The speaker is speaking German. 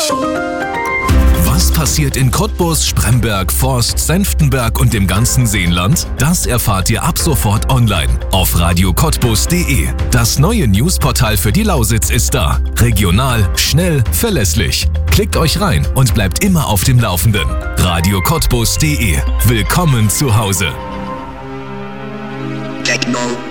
Was passiert in Cottbus, Spremberg, Forst, Senftenberg und dem ganzen Seenland? Das erfahrt ihr ab sofort online auf radiocottbus.de. Das neue Newsportal für die Lausitz ist da. Regional, schnell, verlässlich. Klickt euch rein und bleibt immer auf dem Laufenden. radiocottbus.de. Willkommen zu Hause. Techno.